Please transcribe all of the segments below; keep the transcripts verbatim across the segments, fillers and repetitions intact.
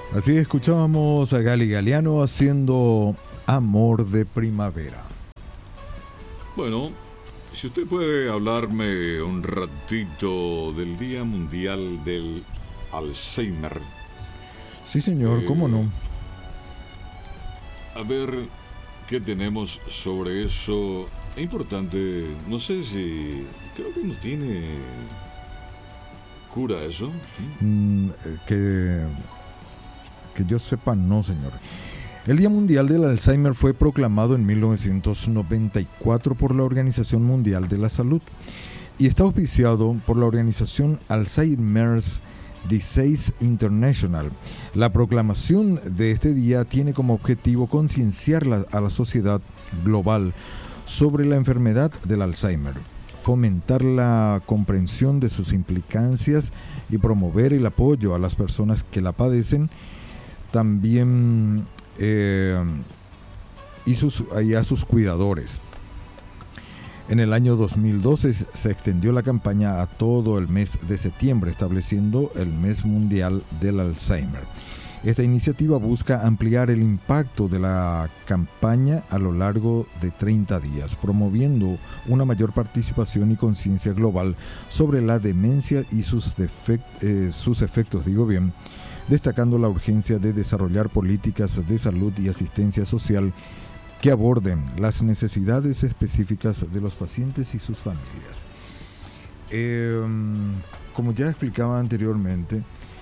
Así escuchábamos a Gali Galiano haciendo Amor de Primavera. Bueno, si usted puede hablarme un ratito del Día Mundial del Alzheimer. Sí, señor, eh, ¿cómo no? A ver qué tenemos sobre eso. Es importante, no sé si... Creo que no tiene cura eso. Mm, que, que yo sepa, no, señor. El Día Mundial del Alzheimer fue proclamado en mil novecientos noventa y cuatro por la Organización Mundial de la Salud y está auspiciado por la organización Alzheimer's Disease International. La proclamación de este día tiene como objetivo concienciar la- a la sociedad global sobre la enfermedad del Alzheimer, fomentar la comprensión de sus implicancias y promover el apoyo a las personas que la padecen, también eh, y, sus, y a sus cuidadores. En el año dos mil doce se extendió la campaña a todo el mes de septiembre, estableciendo el Mes Mundial del Alzheimer. Esta iniciativa busca ampliar el impacto de la campaña a lo largo de treinta días, promoviendo una mayor participación y conciencia global sobre la demencia y sus, defect, eh, sus efectos, digo bien, destacando la urgencia de desarrollar políticas de salud y asistencia social que aborden las necesidades específicas de los pacientes y sus familias. Eh, como ya explicaba anteriormente,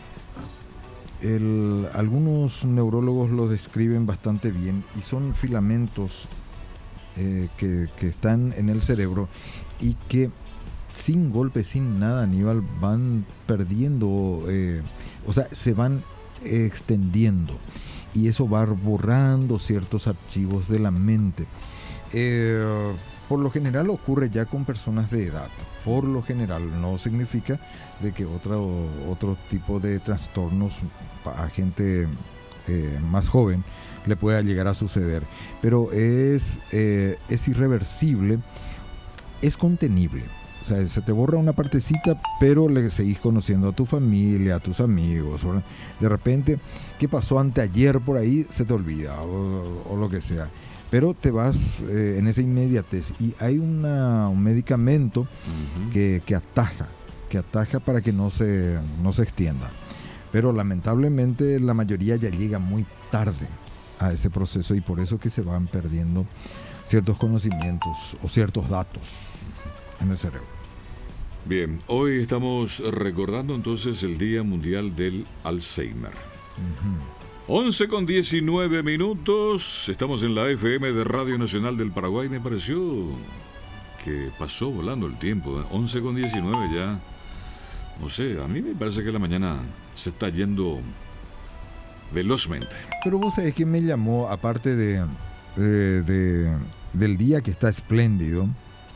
el, algunos neurólogos lo describen bastante bien y son filamentos eh, que, que están en el cerebro y que sin golpe, sin nada, Aníbal, van perdiendo, eh, o sea, se van extendiendo y eso va borrando ciertos archivos de la mente. Eh, por lo general ocurre ya con personas de edad. Por lo general no significa de que otro, otro tipo de trastornos a gente eh, más joven le pueda llegar a suceder. Pero es, eh, es irreversible, es contenible. O sea, se te borra una partecita, pero le seguís conociendo a tu familia, a tus amigos. ¿Verdad? De repente, ¿qué pasó anteayer por ahí? Se te olvida o, o lo que sea. Pero te vas eh, en esa inmediatez y hay una, un medicamento uh-huh. que, que ataja, que ataja para que no se, no se extienda. Pero lamentablemente la mayoría ya llega muy tarde a ese proceso y por eso que se van perdiendo ciertos conocimientos o ciertos datos en el cerebro. Bien, hoy estamos recordando entonces el Día Mundial del Alzheimer. Uh-huh. once con diecinueve minutos, estamos en la F M de Radio Nacional del Paraguay. Me pareció que pasó volando el tiempo, once con diecinueve ya. No sé, a mí me parece que la mañana se está yendo velozmente. Pero vos sabés que me llamó, aparte de, de, de del día que está espléndido,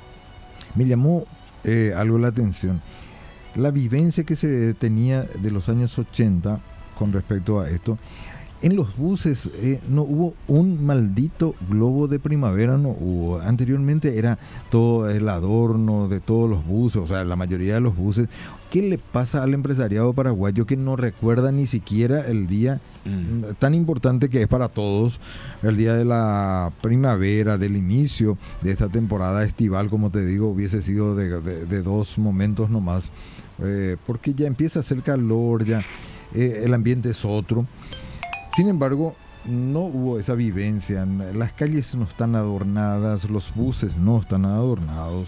me llamó eh, algo la atención. La vivencia que se tenía de los años ochenta con respecto a esto. En los buses eh, no hubo un maldito globo de primavera, no hubo. Anteriormente era todo el adorno de todos los buses, o sea, la mayoría de los buses. ¿Qué le pasa al empresariado paraguayo que no recuerda ni siquiera el día mm. tan importante que es para todos, el día de la primavera, del inicio de esta temporada estival, como te digo, hubiese sido de, de, de dos momentos nomás, eh, porque ya empieza a hacer calor, ya eh, el ambiente es otro. Sin embargo, no hubo esa vivencia, las calles no están adornadas, los buses no están adornados,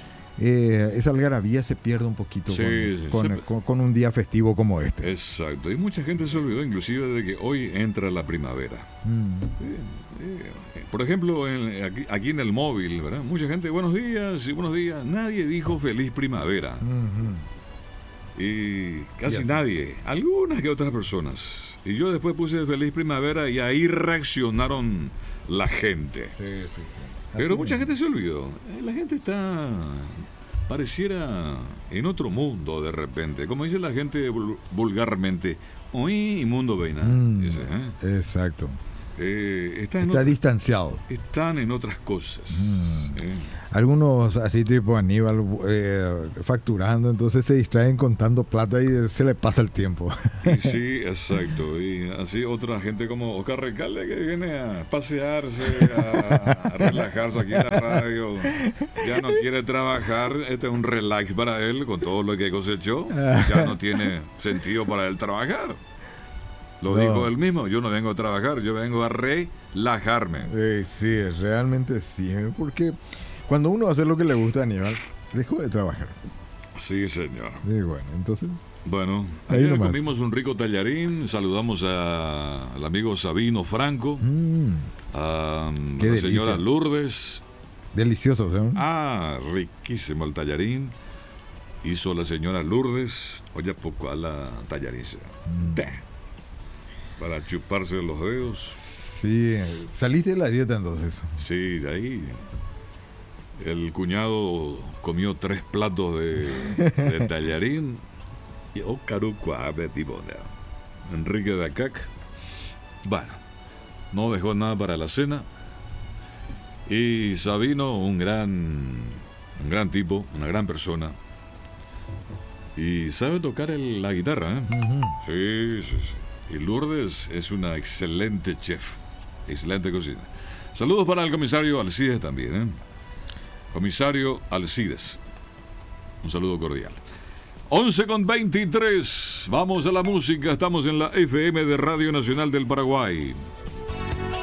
eh, esa algarabía se pierde un poquito sí, con, sí, con, se... con, con un día festivo como este. Exacto, y mucha gente se olvidó inclusive de que hoy entra la primavera. Mm. Eh, eh, por ejemplo, en, aquí, aquí en el móvil, ¿verdad? Mucha gente, buenos días y buenos días, nadie dijo feliz primavera. Mm-hmm. Y casi yes. nadie, algunas que otras personas. Y yo después puse feliz primavera y ahí reaccionaron la gente. Sí, sí, sí. Pero Así mucha mismo. gente se olvidó. La gente está, pareciera en otro mundo de repente. Como dice la gente vulgarmente, hoy mundo veina. Mm, Dice, ¿eh? Exacto. Eh, está en Está otra- distanciado. están en otras cosas. Mm. eh. Algunos así tipo Aníbal eh, facturando, entonces se distraen contando plata y se le pasa el tiempo. Y sí, exacto. Y así otra gente como Oscar Recalde que viene a pasearse, a, a relajarse aquí en la radio. Ya no quiere trabajar, este es un relax para él con todo lo que cosechó. Ya no tiene sentido para él trabajar. Lo No. dijo él mismo, yo no vengo a trabajar, yo vengo a relajarme. Eh, sí, realmente sí, ¿eh? Porque cuando uno hace lo que le gusta a Aníbal, dejó de trabajar. Sí, señor. Y bueno, entonces... Bueno, Ahí ayer nomás. comimos un rico tallarín, saludamos a- al amigo Sabino Franco, mm, a Qué la delicia. señora Lourdes. delicioso, ¿no? Ah, riquísimo el tallarín. Hizo la señora Lourdes, oye, poco a la tallariza. Mm. Te. Para chuparse los dedos. Sí, saliste de la dieta entonces. Sí, de ahí. El cuñado comió tres platos de, de tallarín. Y oh, carucua, tipo, Enrique de Acac. Bueno, no dejó nada para la cena. Y Sabino, un gran, un gran tipo, una gran persona. Y sabe tocar el- la guitarra, ¿eh? Ujú. Sí, sí, sí. Y Lourdes es una excelente chef. Excelente cocina. Saludos para el comisario Alcides también, ¿eh? Comisario Alcides. Un saludo cordial. once con veintitrés. Vamos a la música. Estamos en la F M de Radio Nacional del Paraguay.